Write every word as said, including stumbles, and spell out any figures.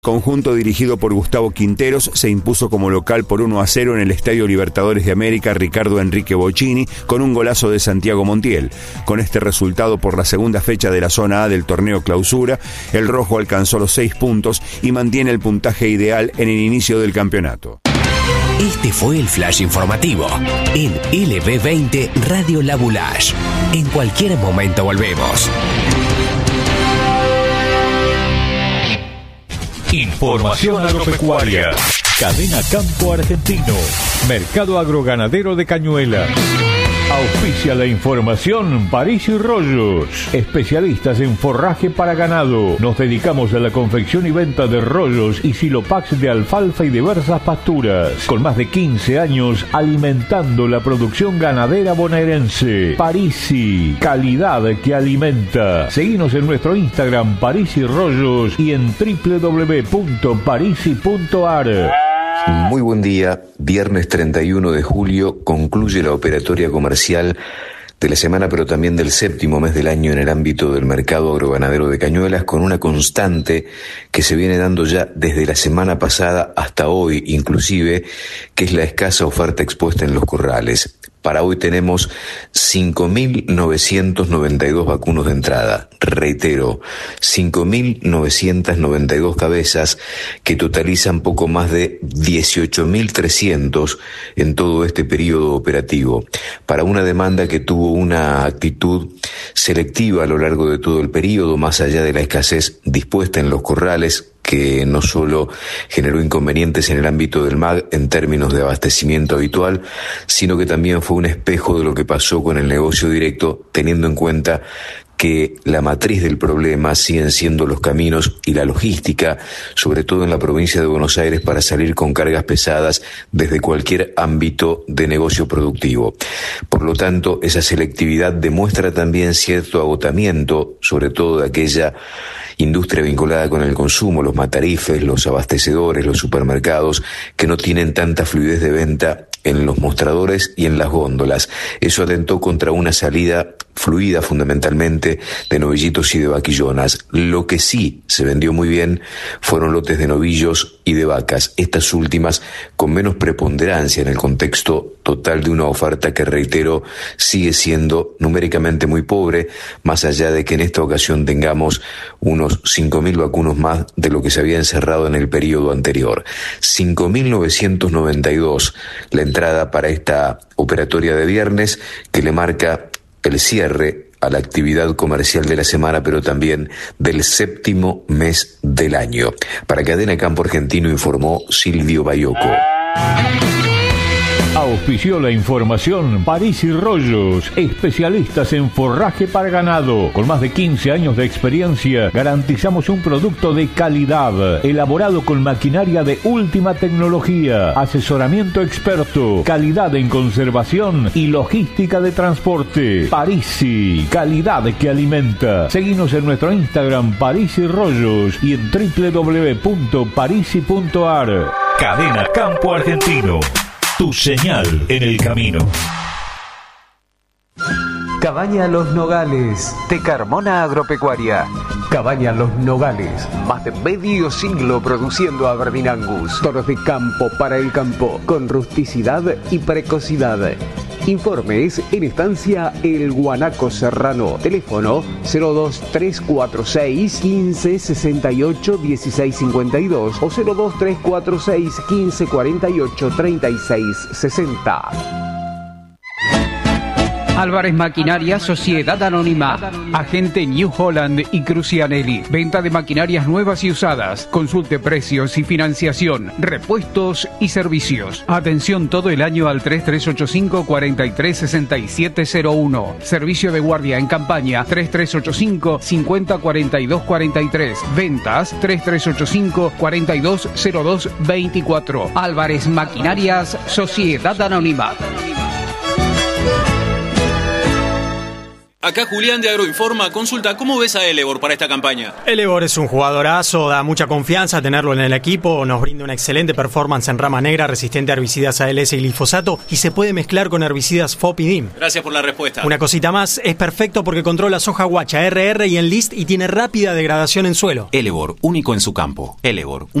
Conjunto dirigido por Gustavo Quinteros se impuso como local por uno a cero en el Estadio Libertadores de América Ricardo Enrique Bocchini con un golazo de Santiago Montiel. Con este resultado por la segunda fecha de la zona A del torneo Clausura, el rojo alcanzó los seis puntos y mantiene el puntaje ideal en el inicio del campeonato. Este fue el flash informativo en L B veinte Radio La Boulaye. En cualquier momento volvemos. Información agropecuaria. Cadena Campo Argentino. Mercado agroganadero de Cañuelas. Auspicia la información París y Rollos, especialistas en forraje para ganado. Nos dedicamos a la confección y venta de rollos y silopax de alfalfa y diversas pasturas. Con más de quince años alimentando la producción ganadera bonaerense. Parisi, calidad que alimenta. Seguinos en nuestro Instagram París y Rollos y en doble u doble u doble u punto parisi punto a r. Muy buen día. Viernes treinta y uno de julio concluye la operatoria comercial de la semana, pero también del séptimo mes del año en el ámbito del mercado agroganadero de Cañuelas, con una constante que se viene dando ya desde la semana pasada hasta hoy, inclusive, que es la escasa oferta expuesta en los corrales. Para hoy tenemos cinco mil novecientos noventa y dos vacunos de entrada. Reitero, cinco mil novecientos noventa y dos cabezas que totalizan poco más de dieciocho mil trescientos en todo este periodo operativo. Para una demanda que tuvo una actitud selectiva a lo largo de todo el periodo, más allá de la escasez dispuesta en los corrales, que no solo generó inconvenientes en el ámbito del M A G en términos de abastecimiento habitual, sino que también fue un espejo de lo que pasó con el negocio directo, teniendo en cuenta que la matriz del problema siguen siendo los caminos y la logística, sobre todo en la provincia de Buenos Aires, para salir con cargas pesadas desde cualquier ámbito de negocio productivo. Por lo tanto, esa selectividad demuestra también cierto agotamiento, sobre todo de aquella industria vinculada con el consumo, los matarifes, los abastecedores, los supermercados, que no tienen tanta fluidez de venta en los mostradores y en las góndolas. Eso atentó contra una salida fluida fundamentalmente de novillitos y de vaquillonas. Lo que sí se vendió muy bien fueron lotes de novillos y de vacas, estas últimas con menos preponderancia en el contexto total de una oferta que, reitero, sigue siendo numéricamente muy pobre, más allá de que en esta ocasión tengamos unos cinco mil vacunos más de lo que se había encerrado en el periodo anterior. cinco mil novecientos noventa y dos la entrada para esta operatoria de viernes, que le marca el cierre a la actividad comercial de la semana, pero también del séptimo mes del año. Para Cadena Campo Argentino informó Silvio Bayoco. Auspició la información París y Rollos, especialistas en forraje para ganado. Con más de quince años de experiencia, garantizamos un producto de calidad, elaborado con maquinaria de última tecnología, asesoramiento experto, calidad en conservación y logística de transporte. Parisi, calidad que alimenta. Seguinos en nuestro Instagram París y Rollos y en doble u doble u doble u punto parisi punto a r. Cadena Campo Argentino. Tu señal en el camino. Cabaña Los Nogales, de Carmona Agropecuaria. Cabaña Los Nogales, más de medio siglo produciendo Aberdeen Angus. Toros de campo para el campo, con rusticidad y precocidad. Informes en estancia El Guanaco Serrano. Teléfono cero dos tres cuatro seis, quince sesenta y ocho, dieciséis cincuenta y dos o cero dos tres cuatro seis, quince cuarenta y ocho, treinta y seis sesenta. Álvarez Maquinaria, Sociedad Anónima, Agente New Holland y Crucianelli. Venta de maquinarias nuevas y usadas. Consulte precios y financiación, repuestos y servicios. Atención todo el año al tres tres ocho cinco, cuatro tres seis siete cero uno. Servicio de guardia en campaña tres tres ocho cinco, cincuenta cuarenta y dos cuarenta y tres. Ventas tres tres ocho cinco, cuarenta y dos cero dos veinticuatro. Álvarez Maquinarias, Sociedad Anónima. Acá Julián de Agroinforma consulta, ¿cómo ves a Elevor para esta campaña? Elevor es un jugadorazo, da mucha confianza tenerlo en el equipo, nos brinda una excelente performance en rama negra, resistente a herbicidas A L S y glifosato, y se puede mezclar con herbicidas F O P y D I M. Gracias por la respuesta. Una cosita más, es perfecto porque controla soja guacha, R R y Enlist y tiene rápida degradación en suelo. Elevor, único en su campo. Elevor,